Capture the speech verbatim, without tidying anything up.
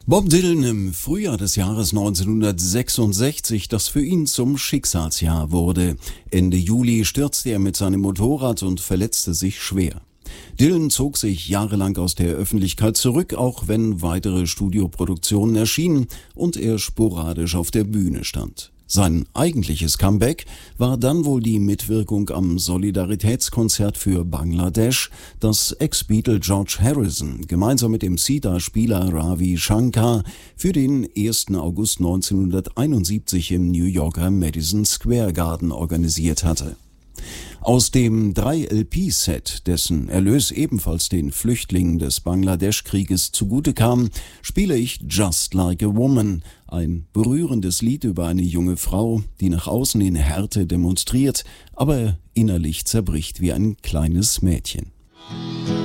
Bob Dylan im Frühjahr des Jahres neunzehnhundertsechsundsechzig, das für ihn zum Schicksalsjahr wurde. Ende Juli stürzte er mit seinem Motorrad und verletzte sich schwer. Dylan zog sich jahrelang aus der Öffentlichkeit zurück, auch wenn weitere Studioproduktionen erschienen und er sporadisch auf der Bühne stand. Sein eigentliches Comeback war dann wohl die Mitwirkung am Solidaritätskonzert für Bangladesch, das Ex-Beatle George Harrison gemeinsam mit dem Sitar-Spieler Ravi Shankar für den ersten August neunzehnhunderteinundsiebzig im New Yorker Madison Square Garden organisiert hatte. Aus dem drei L P-Set, dessen Erlös ebenfalls den Flüchtlingen des Bangladesch-Krieges zugute kam, spiele ich Just Like a Woman, ein berührendes Lied über eine junge Frau, die nach außen in Härte demonstriert, aber innerlich zerbricht wie ein kleines Mädchen.